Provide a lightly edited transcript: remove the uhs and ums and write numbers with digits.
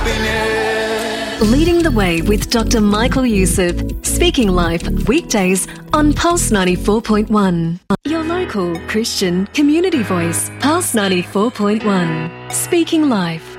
Leading the Way with Dr. Michael Youssef. Speaking Life, weekdays on Pulse 94.1. Your local Christian community voice, Pulse 94.1. Speaking Life.